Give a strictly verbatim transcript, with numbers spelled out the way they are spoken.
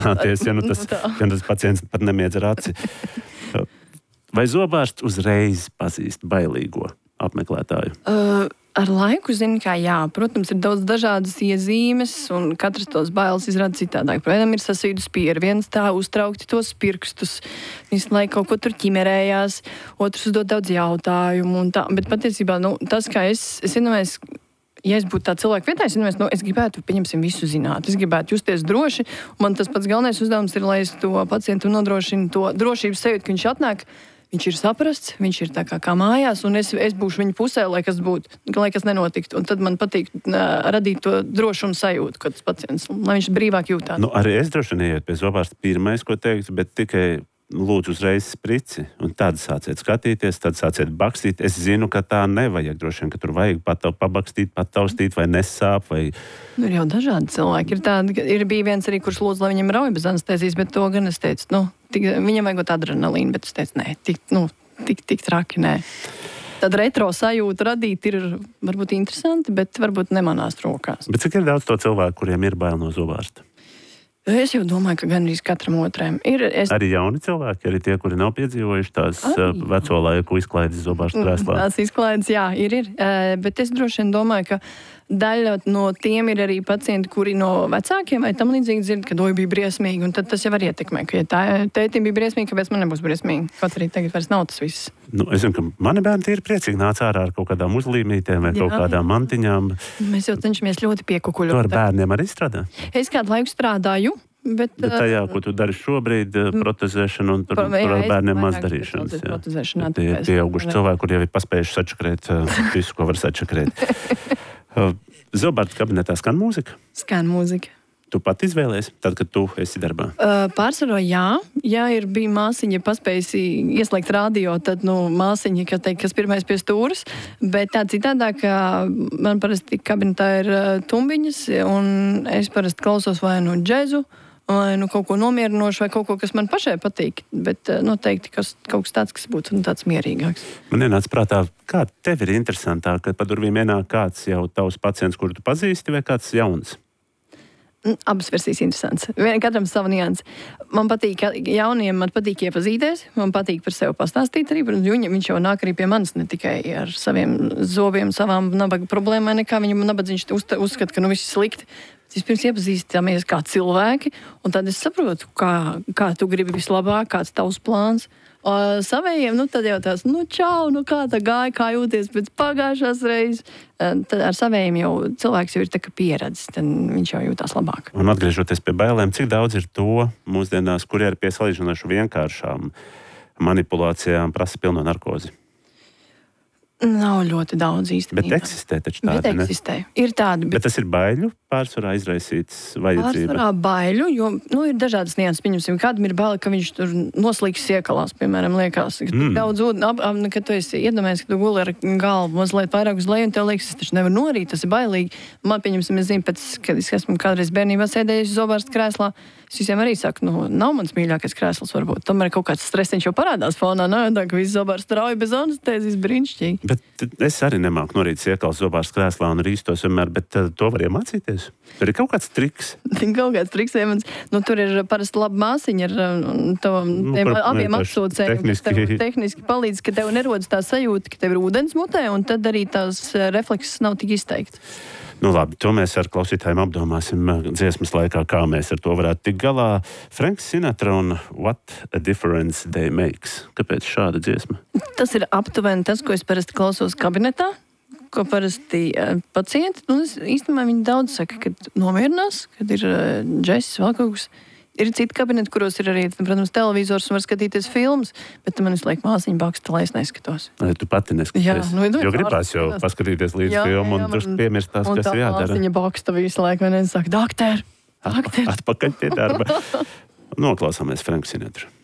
Ties, ja, nu tas, ja tas pacients pat nemiedz ar aci. Vai zobārsts uzreiz pazīst bailīgo apmeklētāju? Uh, ar laiku zinu, kā jā. Protams, ir daudz dažādas iezīmes, un katrs tos bailes izrāda citādāk. Vienam ir sasvīdus pieri, viens tā uztraukti tos pirkstus, visu laiku kaut ko tur ķimerējās, otrs uzdod daudz jautājumu, un tā. Bet patiesībā, nu, tas, kā es, es iedomājos, ja es būtu tā cilvēka vietā, es, iedomājos, nu, es gribētu, pieņemsim, visu zināt. Es gribētu justies droši, un man tas pats galvenais uzdevums ir, lai es to pacientu nodrošinu to drošības sajūtu, ka viņš atnāk. Viņš ir saprasts, viņš ir tā kā, kā mājās, un es, es būšu viņa pusē, lai kas būtu, lai kas nenotiktu. Un tad man patīk uh, radīt to drošumu sajūtu, ka tas pacients, lai viņš brīvāk jūtās. Nu, arī es droši vien ieiet pie zobārsta pirmais, ko teiktu, bet tikai lūdzu uzreiz sprici, un tad sāciet skatīties, tad sāciet bakstīt. Es zinu, ka tā nevajag droši vien, ka tur vajag pat pabakstīt, pataustīt, vai nesāp, vai... Nu, ir jau dažādi cilvēki. Ir tādi, ir bija viens arī, kurš lūdzu, lai viņam rauj bez anestēzijas, bet to gan es teicu, nu, tik, viņam vajag adrenalīnu, bet es teicu, nē, tik, nu, tik, tik traki, nē. Tad retro sajūtu radīt ir varbūt interesanti, bet varbūt nemanās rokās. Bet cik ir daudz to cilvēku, kuriem ir bail no zobārsta? Es jau domāju, ka gan arī katram otram ir. Es... Arī jauni cilvēki, arī tie, kuri nav piedzīvojuši tās arī veco laiku izklaides zobārsta krēslā. Tās izklaides, jā, ir, ir. Bet es droši vien domāju, ka daļa no tiem ir arī pacienti, kuri no vecākiem vai tam līdzīgi dzird, ka doja bija briesmīgi, un tad tas jau var ietekmē, ka ja tā tētim bija briesmīgi, kāpēc man nebūs briesmīgi. Kaut arī tagad vairs nav tas viss. Nu, es zinu, ka mani bērni ir priecīgi nāc ārā ar kaut kādām uzlīmītēm vai jā, kaut kādām jā. mantiņām. Mēs jau cenšamies ļoti piekukuļot. Tu ar bērniem arī strādā? Es kādu laiku strādāju. Bet, bet tajā, ko tu dari šobrīd, protezēšana un tur ar bērniem maz darīšanas. Jā. Tie ir pieauguši cilvēki, kur jau ir paspējuši sačakrēt visu, ko var sačakrēt. Zobārsta kabinetā skan mūzika? Skan mūzika. Tu pat izvēlies, tad, kad tu esi darbā? Uh, Pārsvarā jā. Ja ir bija māsiņa paspējusi ieslēgt radio, tad, nu, māsiņa, ka teikt, kas pirmais pie stūras. Bet tā citādāk, man parasti kabinetā ir uh, tumbiņas, un es parasti klausos vai nu džezu, vai nu kaut ko nomierinošu, vai kaut ko, kas man pašai patīk. Bet uh, noteikti kas, kaut kas tāds, kas būtu nu, tāds mierīgāks. Man ienāca prātā, kā tev ir interesantāk, kad pa durvīm ienāk kāds jau tavs pacients, kuru tu pazīsti, vai kāds jauns? Abas versijas interesants. Katram sava nianses. Man patīk, jauniem man patīk iepazīties, man patīk par sevi pastāstīt arī, jo viņš jau nāk arī pie manis ne tikai ar saviem zobiem, savām nabaga problēmām, nekā viņam nabadzīgs uzskata, ka nu viss ir slikti. Vispirms iepazīstamies kā cilvēki, un tad es saprotu, kā, kā tu gribi vislabāk, kāds tavs plāns. O, savējiem, nu tad jau tās, nu čau, nu kā tā gāja, kā jūties pēc pagājušās reizes. Tad ar savējiem jau cilvēks jau ir tā kā pieredzis, tad viņš jau jūtās labāk. Un atgriežoties pie bailēm, cik daudz ir to mūsdienās, kur ir pie salīdzinoši vienkāršām manipulācijām prasa pilno narkozi? Nav ļoti daudz īstenībā. Bet eksistē taču tādi, bet ne? eksistē. Ir tādi. Bet, bet tas ir baiļu pārsvarā izraisīts vajadzība? Pārsvarā baiļu, jo, nu, ir dažādas nianses. Pieņemsim, kādam ir baili, ka viņš tur noslīgs iekalās, piemēram, liekas, ka mm. daudz ūdeni, ap, ap, kad tu esi iedomājies, ka tu guli ar galvu mazliet vairāk uz leju, un tev liekas, es taču nevaru norīt, tas ir bailīgi. Man, pieņemsim, es zinu, pēc, kad es esmu kādreiz bērnībā sēdējis zobārsta krēslā, es visiem arī saku, nu, nav mans mīļākais krēsls varbūt. Tomēr kaut kāds stresiņš jau parādās fonā, ne? Tā, ka viss zobārsts rauj bez anestēzijas, brīnišķīgi. Bet es arī nemāku norīt iekals zobārsta krēslā un rīstos vienmēr, bet uh, to var iemācīties. Tur ir kaut kāds triks. Kaut kāds triks, ja mans, nu, tur ir parasti laba māsiņa ar tavam, nu, tiem par, abiem apsūcējiem, tehniski... kas tev tehniski palīdz, ka tev nerodas tā sajūta, ka tev ir ūdens mutē, un tad arī tās reflekses nav tik izteikti. Nu labi, to mēs ar klausītājiem apdomāsim dziesmas laikā, kā mēs ar to varētu tikt galā. Franks Sinatra un What a Difference They Makes. Kāpēc šāda dziesma? Tas ir aptuveni tas, ko es parasti klausos kabinetā, ko parasti uh, pacienti. Nu, īstenībā viņi daudz saka, kad nomierinās, kad ir uh, džesis, vēl kaut kas. Ir citi kabineti, kuros ir arī, protams, televizors un var skatīties filmas, bet man visu laiku māsiņa baksta, lai es neskatos. Lai tu pati neskaties. Jā, nu, nu, jo gribās jau paskatīties līdz jā, filmu un drusku piemirstās, kas ir jādara. Un tā māsiņa baksta visu laiku, un es saku, doktor, doktor. Atpakaļ pie darba. Noklausāmies Franku Sinatru.